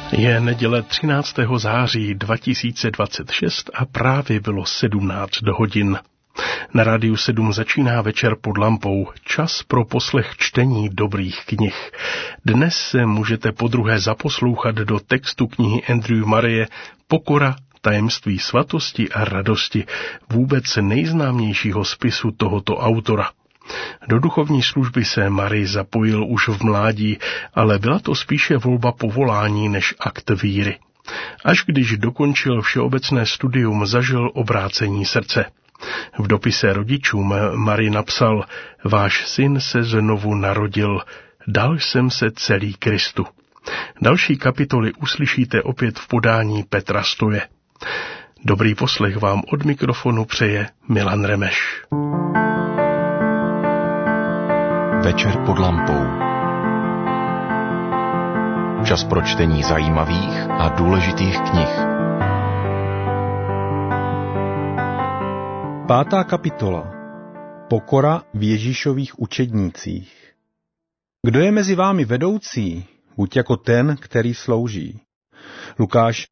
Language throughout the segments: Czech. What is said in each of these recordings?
Je neděle 13. září 2026 a právě bylo 17 hodin. Na Rádiu 7 začíná Večer pod lampou, čas pro poslech čtení dobrých knih. Dnes se můžete podruhé zaposlouchat do textu knihy Andrew Murraye Pokora, tajemství svatosti a radosti, vůbec nejznámějšího spisu tohoto autora. Do duchovní služby se Murray zapojil už v mládí, ale byla to spíše volba povolání než akt víry. Až když dokončil všeobecné studium, zažil obrácení srdce. V dopise rodičům Murray napsal: Váš syn se znovu narodil, dal jsem se celý Kristu. Další kapitoly uslyšíte opět v podání Petra Stoje. Dobrý poslech vám od mikrofonu přeje Milan Remeš. Večer pod lampou. Čas pro čtení zajímavých a důležitých knih. 5. kapitola. Pokora v Ježíšových učednících. Kdo je mezi vámi vedoucí, buď jako ten, který slouží. Lukáš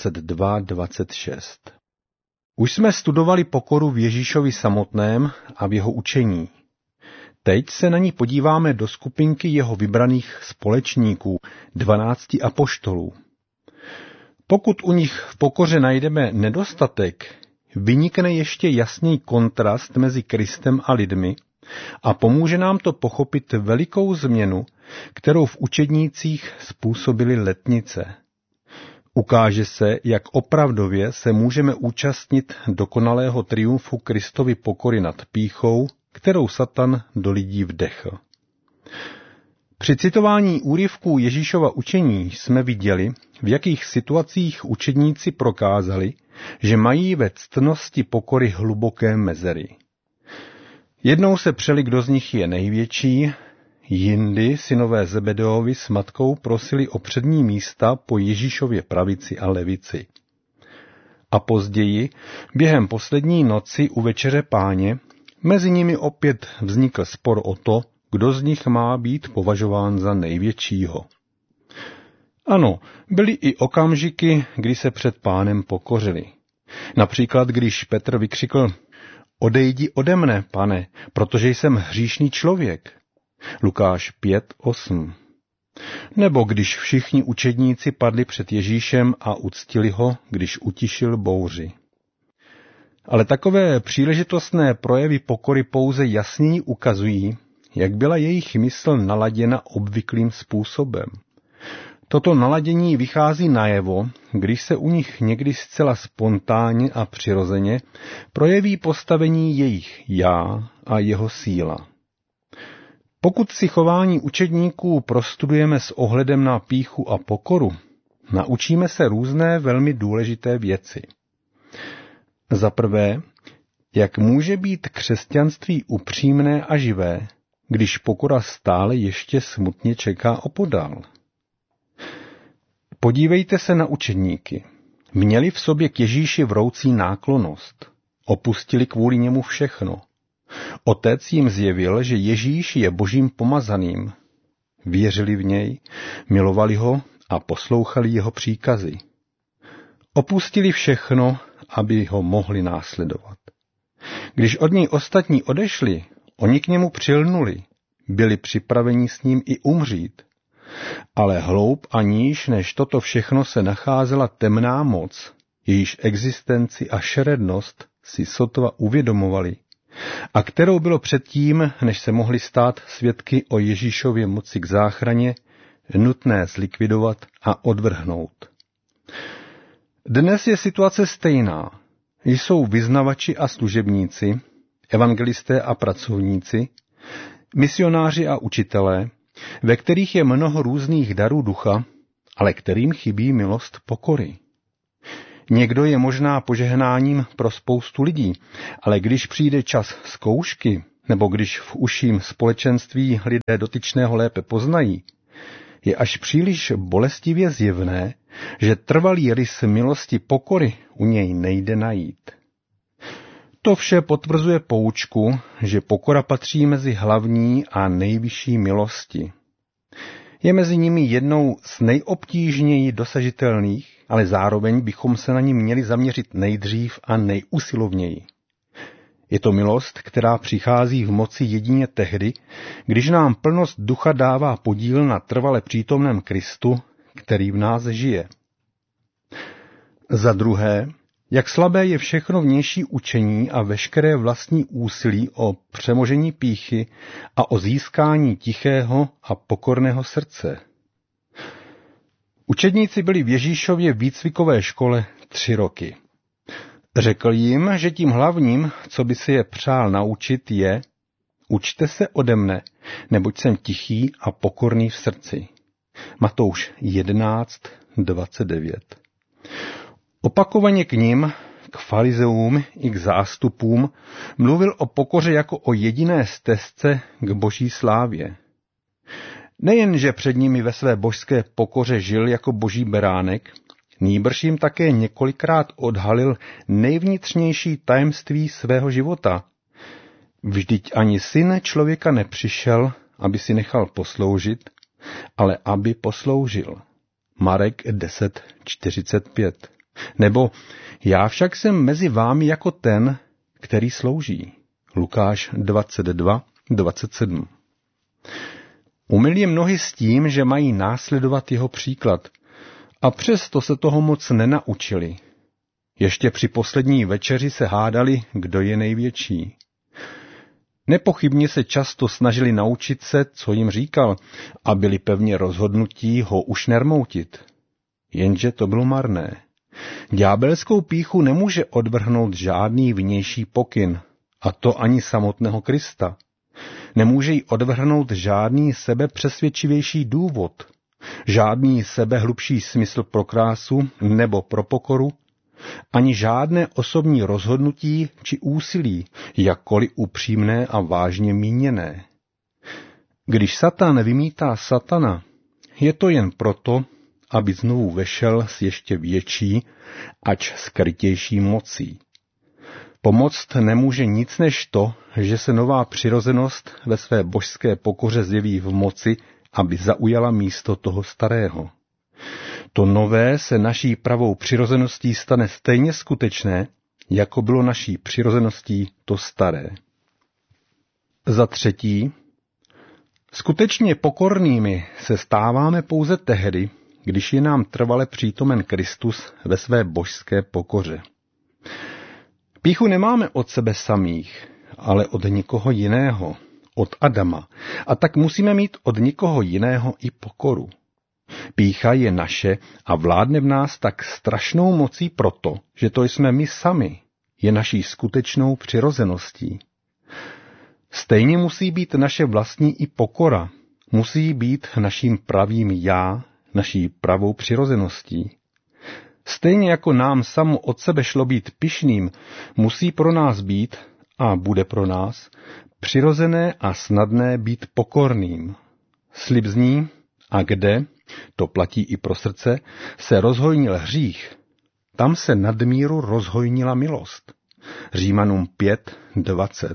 22:26. Už jsme studovali pokoru v Ježíšovi samotném a v jeho učení. Teď se na ní podíváme do skupinky jeho vybraných společníků, 12 apoštolů. Pokud u nich v pokoře najdeme nedostatek, vynikne ještě jasný kontrast mezi Kristem a lidmi a pomůže nám to pochopit velikou změnu, kterou v učednících způsobily letnice. Ukáže se, jak opravdově se můžeme účastnit dokonalého triumfu Kristovy pokory nad pýchou, kterou Satan do lidí vdechl. Při citování úryvků Ježíšova učení jsme viděli, v jakých situacích učedníci prokázali, že mají ve ctnosti pokory hluboké mezery. Jednou se přeli, kdo z nich je největší, jindy synové Zebedeovi s matkou prosili o přední místa po Ježíšově pravici a levici. A později, během poslední noci u večeře Páně, mezi nimi opět vznikl spor o to, kdo z nich má být považován za největšího. Ano, byly i okamžiky, kdy se před Pánem pokořili. Například, když Petr vykřikl: Odejdi ode mne, Pane, protože jsem hříšný člověk. Lukáš 5:8. Nebo když všichni učedníci padli před Ježíšem a uctili ho, když utišil bouři. Ale takové příležitostné projevy pokory pouze jasněji ukazují, jak byla jejich mysl naladěna obvyklým způsobem. Toto naladění vychází najevo, když se u nich někdy zcela spontánně a přirozeně projeví postavení jejich já a jeho síla. Pokud si chování učedníků prostudujeme s ohledem na pýchu a pokoru, naučíme se různé velmi důležité věci. Za prvé, jak může být křesťanství upřímné a živé, když pokora stále ještě smutně čeká opodál. Podívejte se na učedníky. Měli v sobě k Ježíši vroucí náklonnost. Opustili kvůli němu všechno. Otec jim zjevil, že Ježíš je Božím pomazaným. Věřili v něj, milovali ho a poslouchali jeho příkazy. Opustili všechno, aby ho mohli následovat. Když od něj ostatní odešli, oni k němu přilnuli, byli připraveni s ním i umřít. Ale hloub a níž než toto všechno se nacházela temná moc, jejíž existenci a šerednost si sotva uvědomovali, a kterou bylo předtím, než se mohli stát svědky o Ježíšově moci k záchraně, nutné zlikvidovat a odvrhnout. Dnes je situace stejná. Jsou vyznavači a služebníci, evangelisté a pracovníci, misionáři a učitelé, ve kterých je mnoho různých darů ducha, ale kterým chybí milost pokory. Někdo je možná požehnáním pro spoustu lidí, ale když přijde čas zkoušky, nebo když v užším společenství lidé dotyčného lépe poznají, je až příliš bolestivě zjevné, že trvalý rys milosti pokory u něj nejde najít. To vše potvrzuje poučku, že pokora patří mezi hlavní a nejvyšší milosti. Je mezi nimi jednou z nejobtížněji dosažitelných, ale zároveň bychom se na ní měli zaměřit nejdřív a nejusilovněji. Je to milost, která přichází v moci jedině tehdy, když nám plnost ducha dává podíl na trvale přítomném Kristu, který v nás žije. Za druhé, jak slabé je všechno vnější učení a veškeré vlastní úsilí o přemožení pýchy a o získání tichého a pokorného srdce. Učedníci byli v Ježíšově výcvikové škole 3 roky. Řekl jim, že tím hlavním, co by si je přál naučit, je: učte se ode mne, neboť jsem tichý a pokorný v srdci. Matouš 11:29. Opakovaně k nim, k farizeům i k zástupům, mluvil o pokoře jako o jediné stezce k boží slávě. Nejen, že před nimi ve své božské pokoře žil jako boží beránek, nýbrž jim také několikrát odhalil nejvnitřnější tajemství svého života. Vždyť ani syn člověka nepřišel, aby si nechal posloužit, ale aby posloužil. Marek 10:45. Nebo já však jsem mezi vámi jako ten, který slouží. Lukáš 22:27. Umyl jim nohy s tím, že mají následovat jeho příklad, a přesto se toho moc nenaučili. Ještě při poslední večeři se hádali, kdo je největší. Nepochybně se často snažili naučit se, co jim říkal, a byli pevně rozhodnutí ho už nermoutit. Jenže to bylo marné. Ďábelskou pýchu nemůže odvrhnout žádný vnější pokyn, a to ani samotného Krista. Nemůže jí odvrhnout žádný sebepřesvědčivější důvod, žádný sebehlubší smysl pro krásu nebo pro pokoru, ani žádné osobní rozhodnutí či úsilí, jakkoliv upřímné a vážně míněné. Když Satan vymítá Satana, je to jen proto, aby znovu vešel s ještě větší, ač skrytější mocí. Pomoct nemůže nic než to, že se nová přirozenost ve své božské pokoře zjeví v moci, aby zaujala místo toho starého. To nové se naší pravou přirozeností stane stejně skutečné, jako bylo naší přirozeností to staré. Za třetí, skutečně pokornými se stáváme pouze tehdy, když je nám trvale přítomen Kristus ve své božské pokoře. Pýchu nemáme od sebe samých, ale od někoho jiného, od Adama, a tak musíme mít od někoho jiného i pokoru. Pýcha je naše a vládne v nás tak strašnou mocí proto, že to jsme my sami, je naší skutečnou přirozeností. Stejně musí být naše vlastní i pokora, musí být naším pravým já, naší pravou přirozeností. Stejně jako nám samo od sebe šlo být pyšným, musí pro nás být, a bude pro nás, přirozené a snadné být pokorným. Slib zní: a kde, to platí i pro srdce, se rozhojnil hřích, tam se nadmíru rozhojnila milost. Římanům 5:20.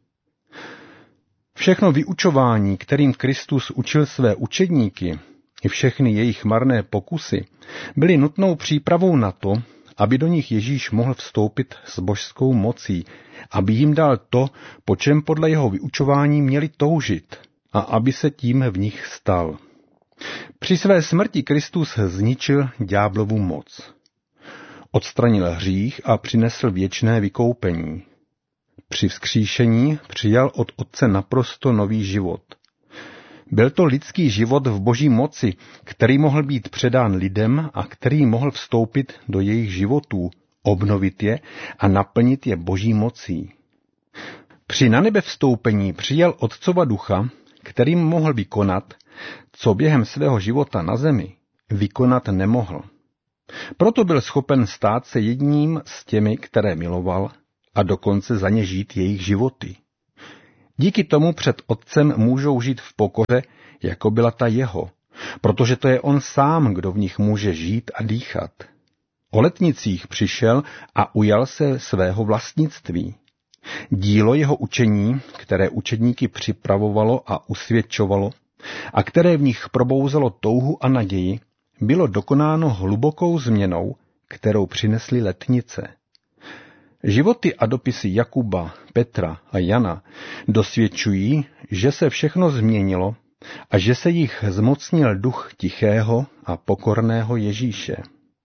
Všechno vyučování, kterým Kristus učil své učedníky, i všechny jejich marné pokusy, byly nutnou přípravou na to, aby do nich Ježíš mohl vstoupit s božskou mocí, aby jim dal to, po čem podle jeho vyučování měli toužit, a aby se tím v nich stal. Při své smrti Kristus zničil ďáblovu moc. Odstranil hřích a přinesl věčné vykoupení. Při vzkříšení přijal od Otce naprosto nový život. Byl to lidský život v boží moci, který mohl být předán lidem a který mohl vstoupit do jejich životů, obnovit je a naplnit je boží mocí. Při na nebe vstoupení přijal Otcova ducha, kterým mohl vykonat, co během svého života na zemi vykonat nemohl. Proto byl schopen stát se jedním s těmi, které miloval, a dokonce za ně žít jejich životy. Díky tomu před Otcem můžou žít v pokoře, jako byla ta jeho, protože to je on sám, kdo v nich může žít a dýchat. O letnicích přišel a ujal se svého vlastnictví. Dílo jeho učení, které učedníky připravovalo a usvědčovalo, a které v nich probouzelo touhu a naději, bylo dokonáno hlubokou změnou, kterou přinesly letnice. Životy a dopisy Jakuba, Petra a Jana dosvědčují, že se všechno změnilo a že se jich zmocnil duch tichého a pokorného Ježíše.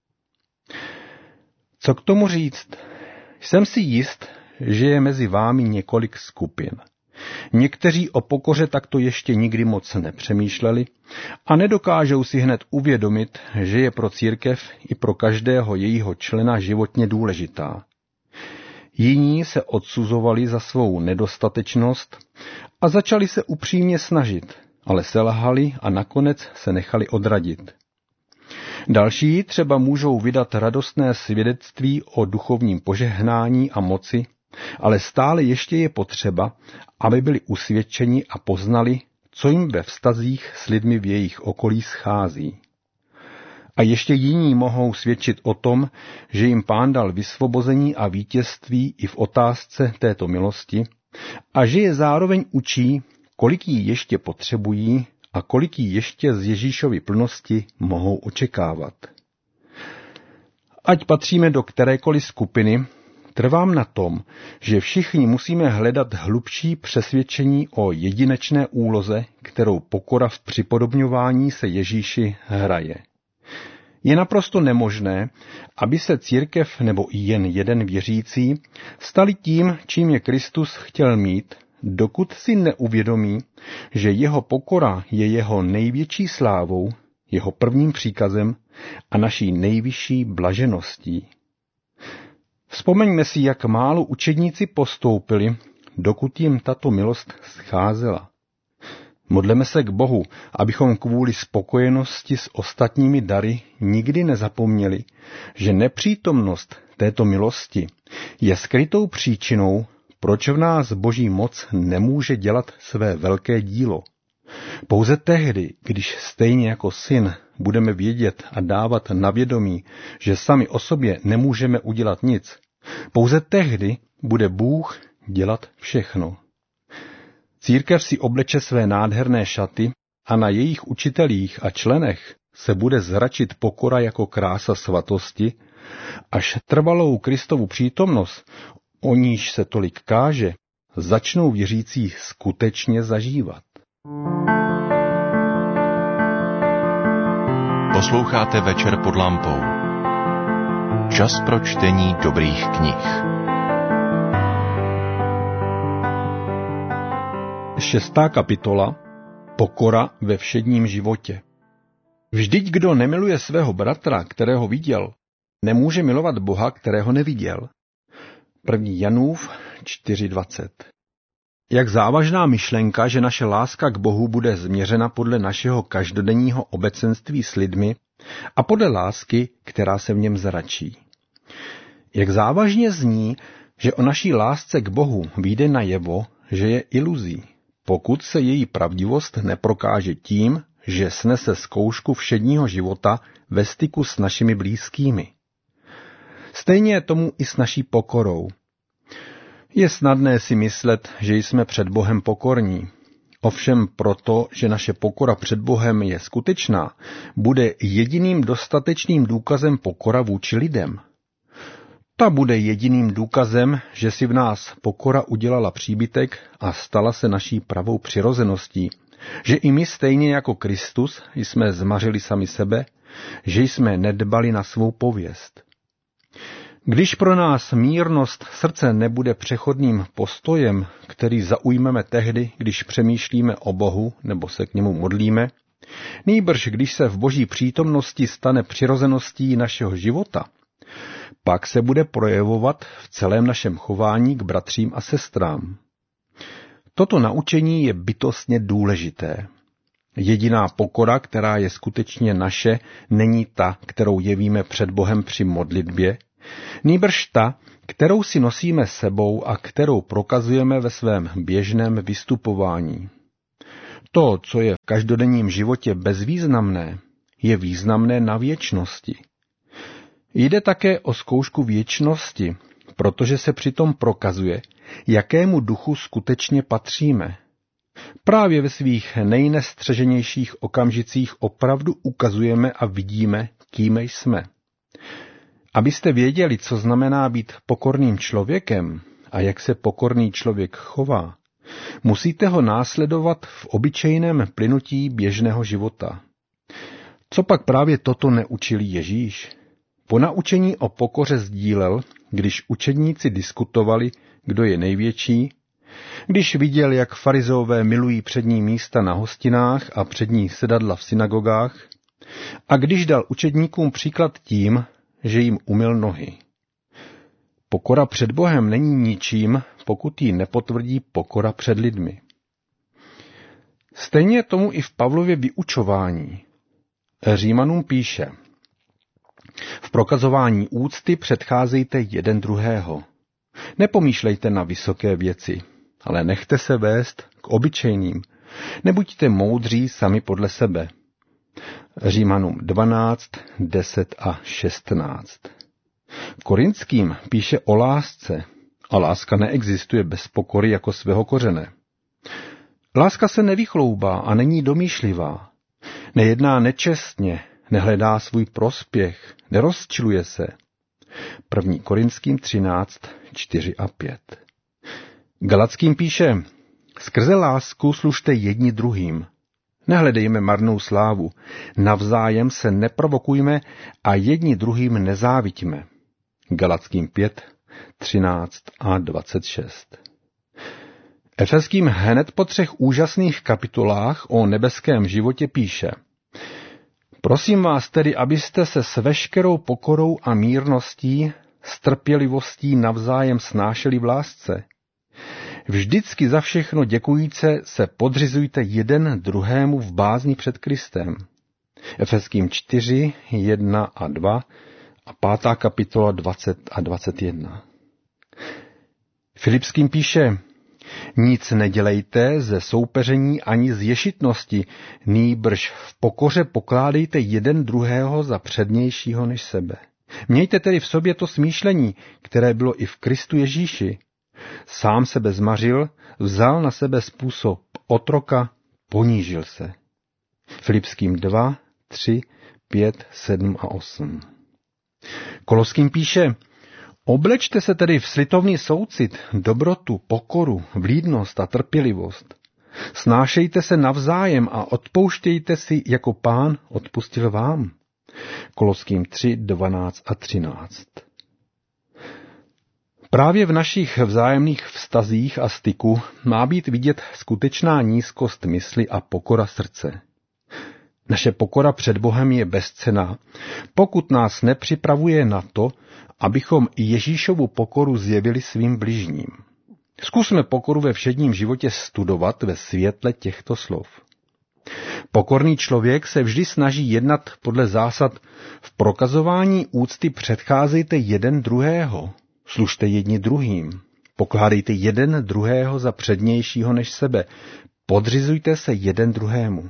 Co k tomu říct? Jsem si jist, že je mezi vámi několik skupin. Někteří o pokoře takto ještě nikdy moc nepřemýšleli a nedokážou si hned uvědomit, že je pro církev i pro každého jejího člena životně důležitá. Jiní se odsuzovali za svou nedostatečnost a začali se upřímně snažit, ale selhali a nakonec se nechali odradit. Další třeba můžou vydat radostné svědectví o duchovním požehnání a moci, ale stále ještě je potřeba, aby byli usvědčeni a poznali, co jim ve vztazích s lidmi v jejich okolí schází. A ještě jiní mohou svědčit o tom, že jim Pán dal vysvobození a vítězství i v otázce této milosti a že je zároveň učí, kolik jí ještě potřebují a kolik jí ještě z Ježíšovy plnosti mohou očekávat. Ať patříme do kterékoliv skupiny, trvám na tom, že všichni musíme hledat hlubší přesvědčení o jedinečné úloze, kterou pokora v připodobňování se Ježíši hraje. Je naprosto nemožné, aby se církev nebo i jen jeden věřící stali tím, čím je Kristus chtěl mít, dokud si neuvědomí, že jeho pokora je jeho největší slávou, jeho prvním příkazem a naší nejvyšší blažeností. Vzpomeňme si, jak málo učedníci postoupili, dokud jim tato milost scházela. Modleme se k Bohu, abychom kvůli spokojenosti s ostatními dary nikdy nezapomněli, že nepřítomnost této milosti je skrytou příčinou, proč v nás Boží moc nemůže dělat své velké dílo. Pouze tehdy, když stejně jako syn budeme vědět a dávat na vědomí, že sami o sobě nemůžeme udělat nic, pouze tehdy bude Bůh dělat všechno. Církev si obleče své nádherné šaty a na jejich učitelích a členech se bude zračit pokora jako krása svatosti, až trvalou Kristovu přítomnost, o níž se tolik káže, začnou věřící skutečně zažívat. Posloucháte Večer pod lampou. Čas pro čtení dobrých knih. 6. kapitola. Pokora ve všedním životě. Vždyť kdo nemiluje svého bratra, kterého viděl, nemůže milovat Boha, kterého neviděl. 1. Janův 4:20. Jak závažná myšlenka, že naše láska k Bohu bude změřena podle našeho každodenního obecenství s lidmi a podle lásky, která se v něm zračí. Jak závažně zní, že o naší lásce k Bohu vyjde najevo, že je iluzí, pokud se její pravdivost neprokáže tím, že snese zkoušku všedního života ve styku s našimi blízkými. Stejně je tomu i s naší pokorou. Je snadné si myslet, že jsme před Bohem pokorní. Ovšem proto, že naše pokora před Bohem je skutečná, bude jediným dostatečným důkazem pokora vůči lidem. Ta bude jediným důkazem, že si v nás pokora udělala příbytek a stala se naší pravou přirozeností, že i my stejně jako Kristus jsme zmařili sami sebe, že jsme nedbali na svou pověst. Když pro nás mírnost srdce nebude přechodným postojem, který zaujmeme tehdy, když přemýšlíme o Bohu nebo se k němu modlíme, nýbrž když se v Boží přítomnosti stane přirozeností našeho života, pak se bude projevovat v celém našem chování k bratřím a sestrám. Toto naučení je bytostně důležité. Jediná pokora, která je skutečně naše, není ta, kterou jevíme před Bohem při modlitbě, nýbrž ta, kterou si nosíme sebou a kterou prokazujeme ve svém běžném vystupování. To, co je v každodenním životě bezvýznamné, je významné na věčnosti. Jde také o zkoušku věčnosti, protože se přitom prokazuje, jakému duchu skutečně patříme. Právě ve svých nejnestřeženějších okamžicích opravdu ukazujeme a vidíme, kým jsme. Abyste věděli, co znamená být pokorným člověkem a jak se pokorný člověk chová, musíte ho následovat v obyčejném plynutí běžného života. Co pak právě toto neučil Ježíš? Po naučení o pokoře sdílel, když učedníci diskutovali, kdo je největší, když viděl, jak farizeové milují přední místa na hostinách a přední sedadla v synagogách, a když dal učedníkům příklad tím, že jim umyl nohy. Pokora před Bohem není ničím, pokud ji nepotvrdí pokora před lidmi. Stejně je tomu i v Pavlově vyučování. Římanům píše: v prokazování úcty předcházejte jeden druhého. Nepomýšlejte na vysoké věci, ale nechte se vést k obyčejným. Nebuďte moudří sami podle sebe. Římanům 12, 10 a 16. Korinským píše o lásce, a láska neexistuje bez pokory jako svého kořene. Láska se nevychloubá a není domýšlivá. Nejedná nečestně, nehledá svůj prospěch, nerozčiluje se. 1. Korinským 13, 4 a 5. Galackým píše: skrze lásku služte jedni druhým. Nehledejme marnou slávu, navzájem se neprovokujme a jedni druhým nezáviďme. Galackým 5, 13 a 26. Efeským hned po 3 úžasných kapitolách o nebeském životě píše: prosím vás tedy, abyste se s veškerou pokorou a mírností, s trpělivostí navzájem snášeli v lásce. Vždycky za všechno děkujíce se podřizujte jeden druhému v bázni před Kristem. Efeským 4, 1 a 2 a 5. kapitola 20 a 21. Filipským píše: nic nedělejte ze soupeření ani z ješitnosti, nýbrž v pokoře pokládejte jeden druhého za přednějšího než sebe. Mějte tedy v sobě to smýšlení, které bylo i v Kristu Ježíši. Sám sebe zmařil, vzal na sebe způsob otroka, ponížil se. Filipským 2, 3, 5, 7 a 8. Koloským píše: oblečte se tedy v slitovný soucit, dobrotu, pokoru, vlídnost a trpělivost. Snášejte se navzájem a odpouštějte si, jako Pán odpustil vám. Koloským 3, 12 a 13. Právě v našich vzájemných vztazích a styku má být vidět skutečná nízkost mysli a pokora srdce. Naše pokora před Bohem je bezcenná, pokud nás nepřipravuje na to, abychom Ježíšovu pokoru zjevili svým bližním. Zkusme pokoru ve všedním životě studovat ve světle těchto slov. Pokorný člověk se vždy snaží jednat podle zásad: v prokazování úcty předcházejte jeden druhého, služte jedni druhým, pokládejte jeden druhého za přednějšího než sebe, podřizujte se jeden druhému.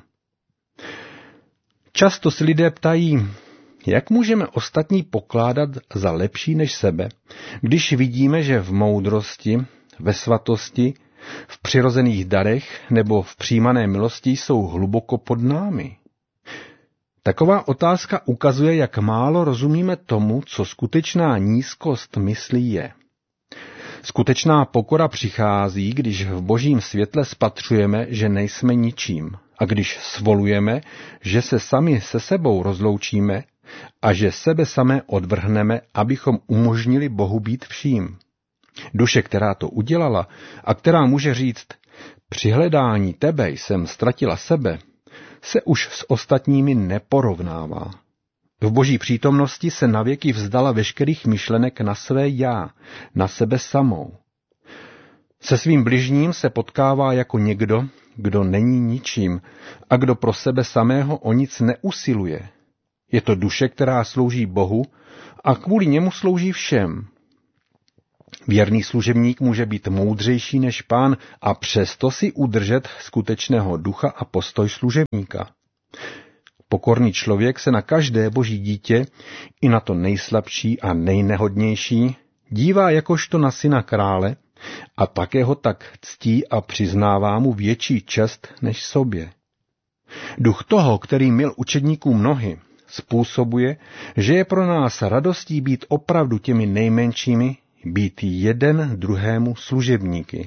Často si lidé ptají, jak můžeme ostatní pokládat za lepší než sebe, když vidíme, že v moudrosti, ve svatosti, v přirozených darech nebo v přijímané milosti jsou hluboko pod námi. Taková otázka ukazuje, jak málo rozumíme tomu, co skutečná nízkost myslí je. Skutečná pokora přichází, když v božím světle spatřujeme, že nejsme ničím, a když svolujeme, že se sami se sebou rozloučíme a že sebe samé odvrhneme, abychom umožnili Bohu být vším. Duše, která to udělala a která může říct: při hledání tebe jsem ztratila sebe, se už s ostatními neporovnává. V boží přítomnosti se navěky vzdala veškerých myšlenek na své já, na sebe samou. Se svým bližním se potkává jako někdo, kdo není ničím a kdo pro sebe samého o nic neusiluje. Je to duše, která slouží Bohu a kvůli němu slouží všem. Věrný služebník může být moudřejší než Pán a přesto si udržet skutečného ducha a postoj služebníka. Pokorný člověk se na každé boží dítě, i na to nejslabší a nejnehodnější, dívá jakožto na syna krále, a také ho tak ctí a přiznává mu větší čest než sobě. Duch toho, který myl učedníkům nohy, způsobuje, že je pro nás radostí být opravdu těmi nejmenšími, být jeden druhému služebníky.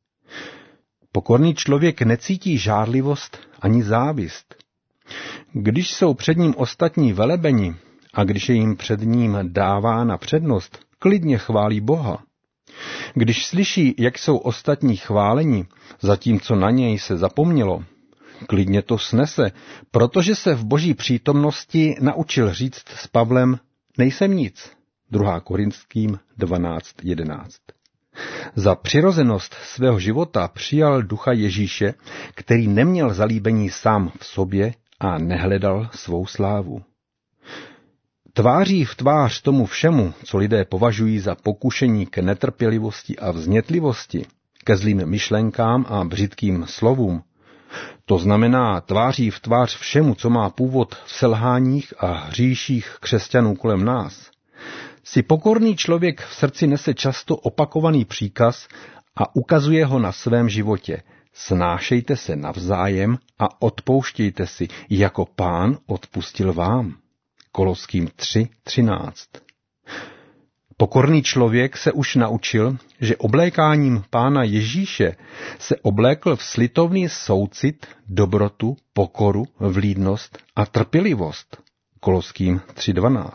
Pokorný člověk necítí žárlivost ani závist. Když jsou před ním ostatní velebeni a když je jim před ním dávána přednost, klidně chválí Boha. Když slyší, jak jsou ostatní chváleni, zatímco na něj se zapomnělo, klidně to snese, protože se v Boží přítomnosti naučil říct s Pavlem: nejsem nic. 2. Korinským 12:11. Za přirozenost svého života přijal ducha Ježíše, který neměl zalíbení sám v sobě a nehledal svou slávu. Tváří v tvář tomu všemu, co lidé považují za pokušení k netrpělivosti a vznětlivosti, ke zlým myšlenkám a břitkým slovům, to znamená tváří v tvář všemu, co má původ v selháních a hříších křesťanů kolem nás, si pokorný člověk v srdci nese často opakovaný příkaz a ukazuje ho na svém životě. Snášejte se navzájem a odpouštějte si, jako Pán odpustil vám. Koloským 3:13. Pokorný člověk se už naučil, že oblékáním Pána Ježíše se oblékl v slitovný soucit, dobrotu, pokoru, vlídnost a trpělivost. Koloským 3:12.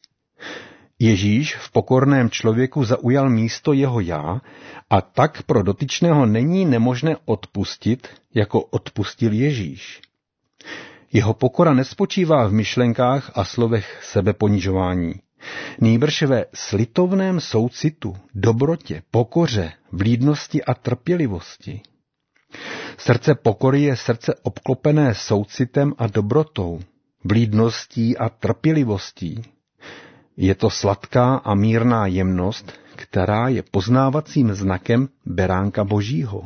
Ježíš v pokorném člověku zaujal místo jeho já a tak pro dotyčného není nemožné odpustit, jako odpustil Ježíš. Jeho pokora nespočívá v myšlenkách a slovech sebeponižování, nýbrž ve slitovném soucitu, dobrotě, pokoře, vlídnosti a trpělivosti. Srdce pokory je srdce obklopené soucitem a dobrotou, vlídností a trpělivostí. Je to sladká a mírná jemnost, která je poznávacím znakem beránka Božího.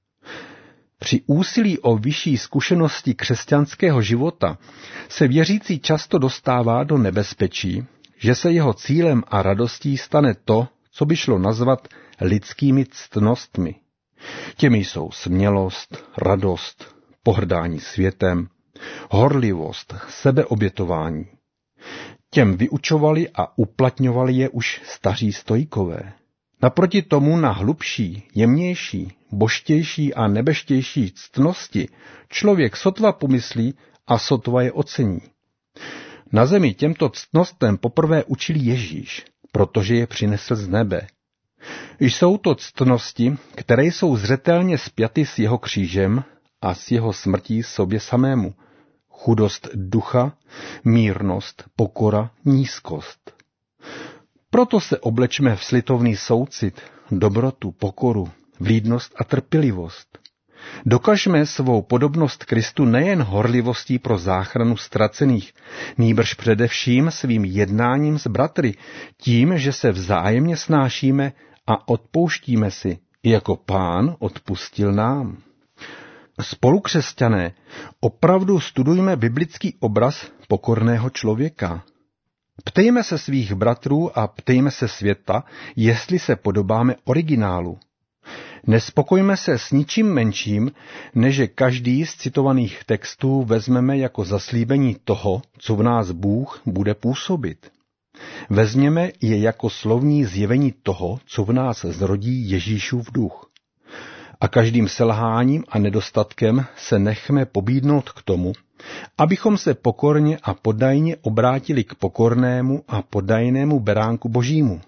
Při úsilí o vyšší zkušenosti křesťanského života se věřící často dostává do nebezpečí, že se jeho cílem a radostí stane to, co by šlo nazvat lidskými ctnostmi. Těmi jsou smělost, radost, pohrdání světem, horlivost, sebeobětování. Těm vyučovali a uplatňovali je už staří stoikové. Naproti tomu na hlubší, jemnější, božtější a nebeštější ctnosti člověk sotva pomyslí a sotva je ocení. Na zemi těmto ctnostem poprvé učil Ježíš, protože je přinesl z nebe. Jsou to ctnosti, které jsou zřetelně spjaty s jeho křížem a s jeho smrtí sobě samému. Chudost ducha, mírnost, pokora, nízkost. Proto se oblečme v slitovný soucit, dobrotu, pokoru, vlídnost a trpělivost. Dokažme svou podobnost Kristu nejen horlivostí pro záchranu ztracených, nýbrž především svým jednáním s bratry, tím, že se vzájemně snášíme a odpouštíme si, jako Pán odpustil nám. Spolukřesťané, opravdu studujme biblický obraz pokorného člověka. Ptejme se svých bratrů a ptejme se světa, jestli se podobáme originálu. Nespokojme se s ničím menším, než že každý z citovaných textů vezmeme jako zaslíbení toho, co v nás Bůh bude působit. Vezměme je jako slovní zjevení toho, co v nás zrodí Ježíšův duch. A každým selháním a nedostatkem se nechme pobídnout k tomu, abychom se pokorně a podajně obrátili k pokornému a podajnému beránku Božímu.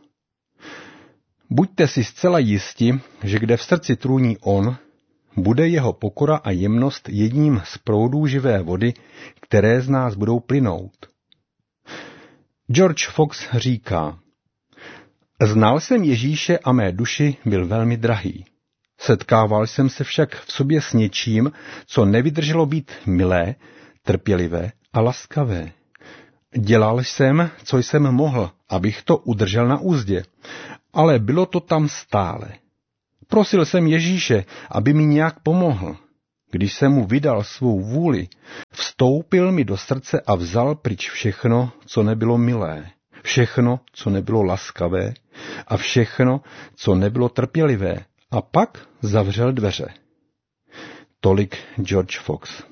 Buďte si zcela jisti, že kde v srdci trůní on, bude jeho pokora a jemnost jedním z proudů živé vody, které z nás budou plynout. George Fox říká: znal jsem Ježíše a mé duši byl velmi drahý. Setkával jsem se však v sobě s něčím, co nevydrželo být milé, trpělivé a laskavé. Dělal jsem, co jsem mohl, abych to udržel na úzdě, ale bylo to tam stále. Prosil jsem Ježíše, aby mi nějak pomohl. Když jsem mu vydal svou vůli, vstoupil mi do srdce a vzal pryč všechno, co nebylo milé, všechno, co nebylo laskavé a všechno, co nebylo trpělivé a pak zavřel dveře. Tolik George Fox.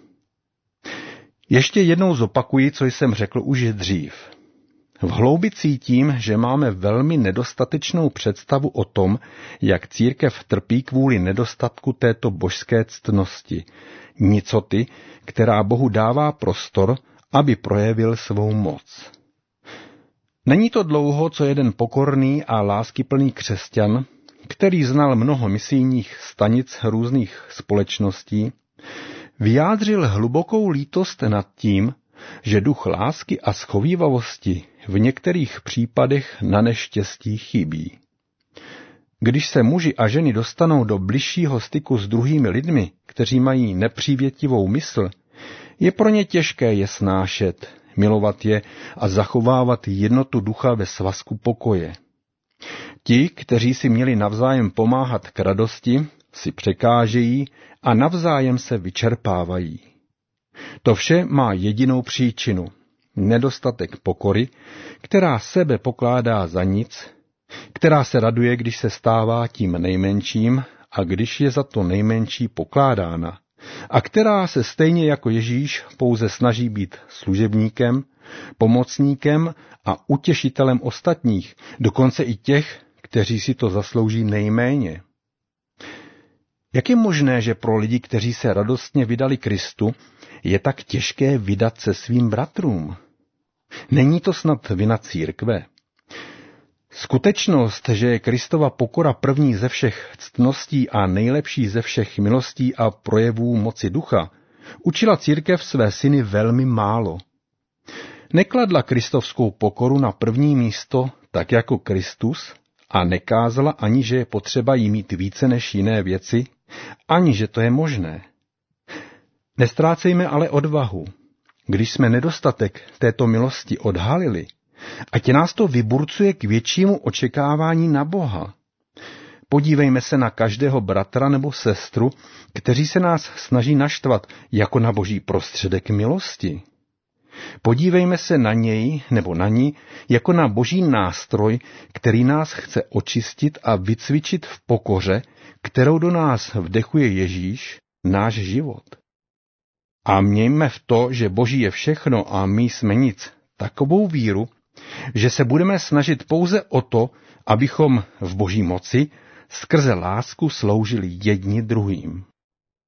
Ještě jednou zopakuji, co jsem řekl už dřív. V hloubi cítím, že máme velmi nedostatečnou představu o tom, jak církev trpí kvůli nedostatku této božské ctnosti, nicoty, která Bohu dává prostor, aby projevil svou moc. Není to dlouho, co jeden pokorný a láskyplný křesťan, který znal mnoho misijních stanic různých společností, vyjádřil hlubokou lítost nad tím, že duch lásky a schovívavosti v některých případech na neštěstí chybí. Když se muži a ženy dostanou do bližšího styku s druhými lidmi, kteří mají nepřívětivou mysl, je pro ně těžké je snášet, milovat je a zachovávat jednotu ducha ve svazku pokoje. Ti, kteří si měli navzájem pomáhat k radosti, si překážejí a navzájem se vyčerpávají. To vše má jedinou příčinu, nedostatek pokory, která sebe pokládá za nic, která se raduje, když se stává tím nejmenším a když je za to nejmenší pokládána, a která se stejně jako Ježíš pouze snaží být služebníkem, pomocníkem a utěšitelem ostatních, dokonce i těch, kteří si to zaslouží nejméně. Jak je možné, že pro lidi, kteří se radostně vydali Kristu, je tak těžké vydat se svým bratrům? Není to snad vina církve? Skutečnost, že je Kristova pokora první ze všech ctností a nejlepší ze všech milostí a projevů moci ducha, učila církev své syny velmi málo. Nekladla kristovskou pokoru na první místo tak jako Kristus a nekázala ani, že je potřeba jí mít více než jiné věci, ani že to je možné. Nestrácejme ale odvahu. Když jsme nedostatek této milosti odhalili, ať nás to vyburcuje k většímu očekávání na Boha. Podívejme se na každého bratra nebo sestru, kteří se nás snaží naštvat jako na boží prostředek milosti. Podívejme se na něj nebo na ní jako na boží nástroj, který nás chce očistit a vycvičit v pokoře, kterou do nás vdechuje Ježíš, náš život. A mějme v to, že Boží je všechno a my jsme nic, takovou víru, že se budeme snažit pouze o to, abychom v Boží moci skrze lásku sloužili jedni druhým.